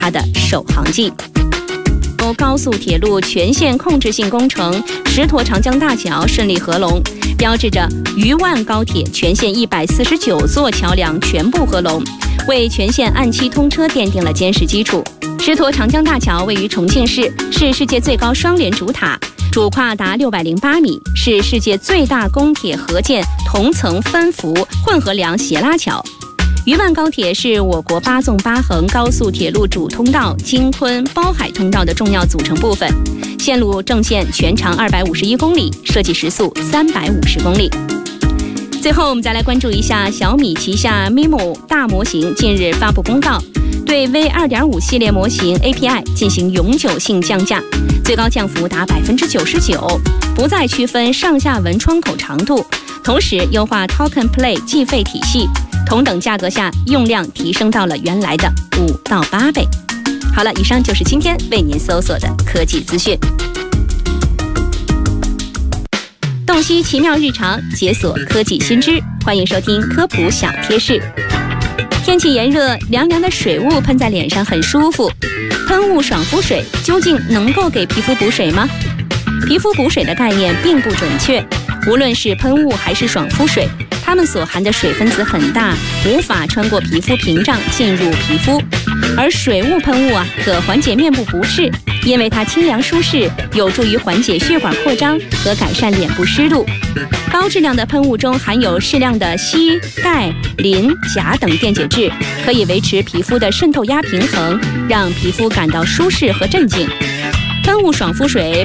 它的首航迹。高速铁路全线控制性工程石沱长江大桥顺利合龙，标志着渝万高铁全线149座桥梁全部合龙，为全线按期通车奠定了坚实基础。石沱长江大桥位于重庆市，是世界最高双联主塔，主跨达608米，是世界最大公铁合建同层分幅混合梁斜拉桥。渝万高铁是我国8纵8横高速铁路主通道京昆包海通道的重要组成部分，线路正线全长251公里，设计时速350公里。最后我们再来关注一下小米旗下 MIMO 大模型近日发布公告，对 V2.5 系列模型 API 进行永久性降价，最高降幅达99%，不再区分上下文窗口长度，同时优化 Token Play 计费体系，同等价格下用量提升到了原来的5到8倍。好了，以上就是今天为您搜索的科技资讯。洞悉奇妙日常，解锁科技新知，欢迎收听科普小贴士。天气炎热，凉凉的水雾喷在脸上很舒服。喷雾爽肤水究竟能够给皮肤补水吗？皮肤补水的概念并不准确，无论是喷雾还是爽肤水，它们所含的水分子很大，无法穿过皮肤屏障进入皮肤。而水雾喷雾可缓解面部不适，因为它清凉舒适，有助于缓解血管扩张和改善脸部湿度。高质量的喷雾中含有适量的硒、钙、磷、钾等电解质，可以维持皮肤的渗透压平衡，让皮肤感到舒适和镇静。喷雾爽肤水